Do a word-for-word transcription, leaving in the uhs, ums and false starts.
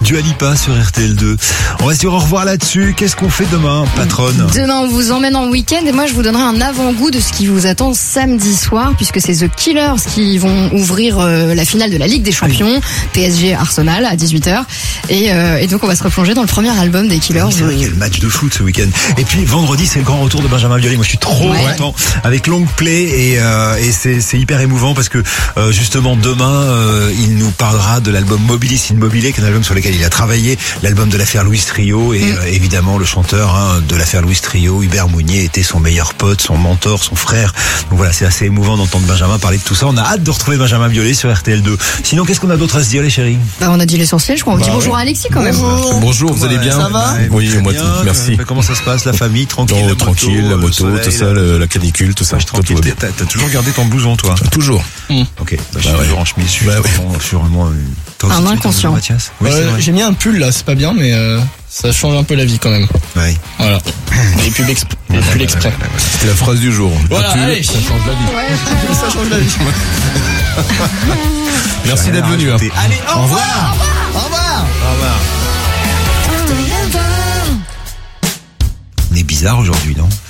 Dua Lipa sur R T L deux. On va se dire au revoir là-dessus. Qu'est-ce qu'on fait demain, patronne? Demain, on vous emmène en week-end et moi, je vous donnerai un avant-goût de ce qui vous attend samedi soir, puisque c'est The Killers qui vont ouvrir euh, la finale de la Ligue des Champions, P S G Arsenal à dix-huit heures. Et, euh, et donc, on va se replonger dans le premier album des Killers. C'est vrai qu'il y a le match de foot ce week-end. Et puis vendredi, c'est le grand retour de Benjamin Biolay. Moi, je suis trop Ouais. content avec Long Play et, euh, et c'est, c'est hyper émouvant parce que euh, justement demain, euh, il nous parlera de l'album Mobilis in Mobile, qui est un album sur lequel il a travaillé, l'album de l'affaire Louis Trio et mm. euh, évidemment le chanteur hein, de l'affaire Louis Trio, Hubert Mounier, était son meilleur pote, son mentor, son frère. Donc voilà, c'est assez émouvant d'entendre Benjamin parler de tout ça. On a hâte de retrouver Benjamin Biolay sur R T L deux. Sinon, qu'est-ce qu'on a d'autre à se dire, les chéris? Bah, on a dit l'essentiel, je crois. On bah, dit ouais. bonjour à Alexis quand même. Bonjour, bonjour vous allez bien? Ça va? Ouais, Oui, moi, bien, merci. Euh, comment ça se passe, la famille, tranquille? Oh, la tranquille, moto, la moto, soleil, tout ça, le, la canicule, tout ça. Ouais, tranquille. Tout T'as, t'as toujours gardé ton blouson, toi? Toujours. Ok, bah, je suis Bah ouais. toujours en chemise. Je suis Bah sûrement, sûrement une... Toi aussi, Un tu es inconscient. dans le Mathias? Oui, Ouais, c'est vrai. j'ai mis un pull là, c'est pas bien, mais euh, ça change un peu la vie quand même. Ouais. Voilà. Les pubs exp- les pulls exprès. C'était la phrase du jour. Voilà, Un pull, allez. ça change la vie. Ouais. Ça change la vie. Merci d'être venu. Hein. Allez, au revoir. Au revoir. Au revoir. On est bizarre aujourd'hui, non?